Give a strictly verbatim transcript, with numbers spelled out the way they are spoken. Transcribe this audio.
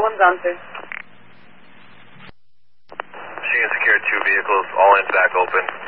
one's Hunter. Machine secured two vehicles, all in back open.